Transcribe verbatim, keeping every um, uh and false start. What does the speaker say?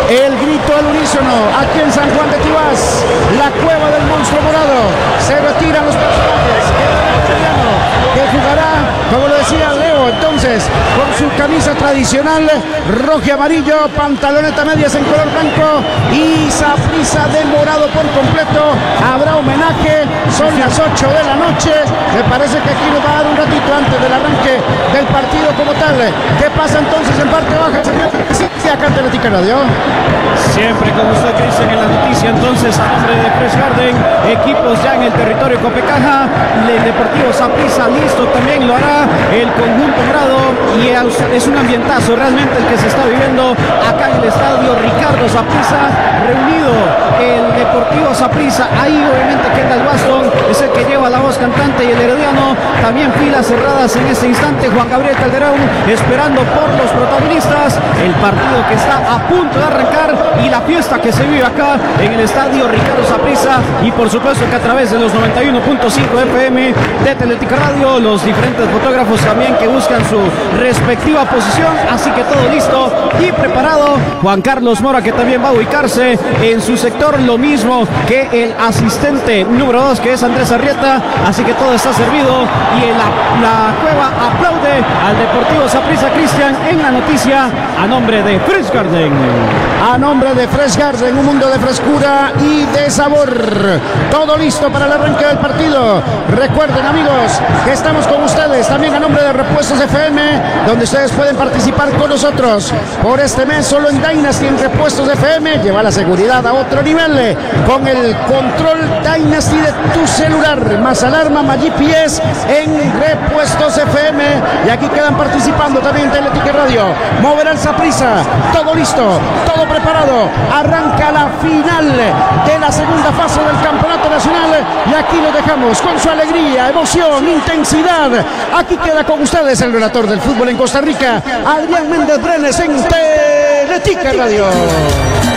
El grito al unísono aquí en San Juan de Tibás, la cueva del monstruo morado. Se retiran los personajes. Que jugará, como lo decía Leo, entonces con su camisa tradicional rojo y amarillo, pantaloneta medias en color blanco y saprissa de morado por completo. Habrá homenaje, son las ocho de la noche. Me parece que aquí nos va a dar un ratito antes del arranque del partido como tal. ¿Qué pasa entonces en parte baja? Acá en Teletica Radio. Siempre con usted, Cristian, en la noticia. Entonces, a nombre de Fresh Garden, equipos ya en el territorio Copecaja, el Deportivo Saprissa listo también lo hará el conjunto morado, y es un ambientazo realmente el que se está viviendo acá en el estadio Ricardo Saprissa, reunido el Deportivo Saprissa. Ahí obviamente Kendall Waston es el que lleva la voz cantante, y el herediano también, filas cerradas en este instante. Juan Gabriel Calderón esperando por los protagonistas, el partido que está a punto de arrancar y la fiesta que se vive acá en el estadio Ricardo Saprissa, y por supuesto que a través de los noventa y uno punto cinco F M de Teletica Radio, los diferentes fotógrafos también que buscan su respectiva posición. Así que todo listo y preparado. Juan Carlos Mora, que también va a ubicarse en su sector, lo mismo que el asistente número dos, que es Andrés Arrieta. Así que todo está servido, y la, la cueva aplaude al Deportivo Saprissa. Cristian, en la noticia a nombre de Fresh Garden. A nombre de Fresh Garden, un mundo de frescura y de sabor. Todo listo para el arranque del partido. Recuerden, amigos, que estamos con ustedes también a nombre de Repuestos F M, donde ustedes pueden participar con nosotros por este mes. Solo en Dynasty, en Repuestos F M, lleva la seguridad a otro nivel con el control Dynasty de tu celular, más alarma, más G P S en Repuestos F M. Y aquí quedan participando también Teletica Radio. Moverá el Saprissa, todo listo, todo preparado. Arranca la final de la segunda fase del Campeonato Nacional, y aquí lo dejamos con su alegría, emoción, intensidad. Aquí queda con ustedes el relator del fútbol en Costa Rica, Adrián Méndez Brenes, en Teletica Radio.